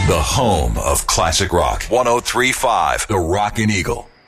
The home of classic rock. 103.5 The Rockin' Eagle.